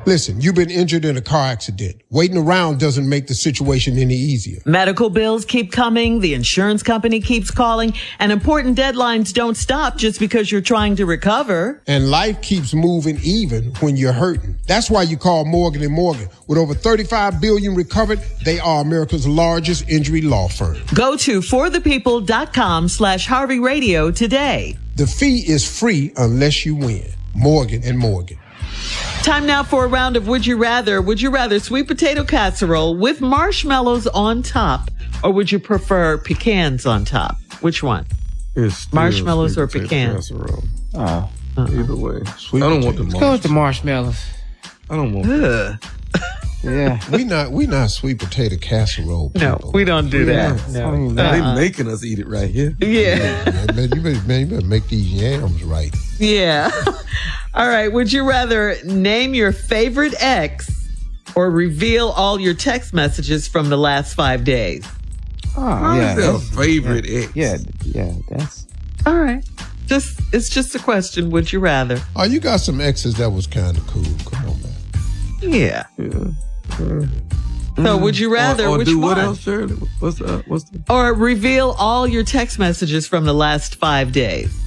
Listen, you've been injured in a car accident. Waiting around doesn't make the situation any easier. Medical bills keep coming, the insurance company keeps calling, and important deadlines don't stop just because you're trying to recover. And life keeps moving even when you're hurting. That's why you call Morgan & Morgan. With over $35 billion recovered, they are America's largest injury law firm. Go to forthepeople.com/Harvey Radio today. The fee is free unless you win. Morgan & Morgan. Time now for a round of Would You Rather. Would you rather sweet potato casserole with marshmallows on top, or would you prefer pecans on top? Which one? Marshmallows or pecans? Either way. Sweet I don't want the potato. marshmallows. Go with the marshmallows. I don't want that. Yeah. We not sweet potato casserole people. No, we don't do that. No. They making us eat it right here. Yeah. Man, you better make these yams right. Yeah. All right. Would you rather name your favorite ex or reveal all your text messages from the last 5 days? Oh, yeah. Their favorite ex. Yeah, that's... All right. It's just a question. Would you rather? Oh, you got some exes that was kind of cool. Come on, man. Yeah. So would you rather? Or which do one? what else, Shirley? What's the... Or reveal all your text messages from the last 5 days?